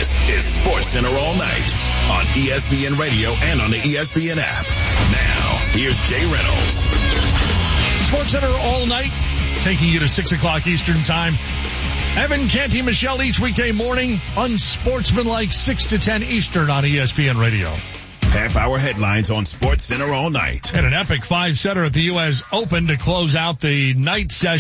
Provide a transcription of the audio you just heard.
This is SportsCenter All Night on ESPN Radio and on the ESPN app. Now, here's Jay Reynolds. SportsCenter All Night, taking you to 6 o'clock Eastern Time. Evan, Canty, Michelle each weekday morning, unsportsmanlike 6 to 10 Eastern on ESPN Radio. Half-hour headlines on SportsCenter All Night. And an epic five-setter at the U.S. Open to close out the night session.